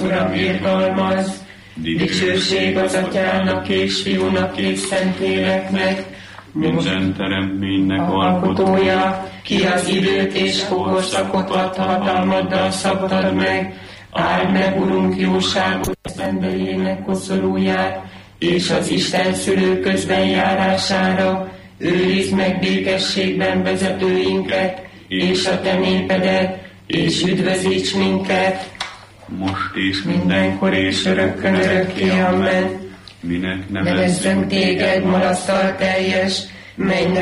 Uram, irgalmaz, dicsőség az Atyának és Fiúnak és Szentléleknek, minden teremtménynek alkotója, ki az időt és korszakot ad, hatalmaddal szabtad meg, áld meg, Urunk, jóságot szenvedélyének koszorúját, és az Isten szülő közben járására, őrizd meg békességben vezetőinket, és a te népedet, és üdvözíts minket, most és mindenkor és örökkön örökké, amen. minek Nevezzünk téged, marasztal teljes, menj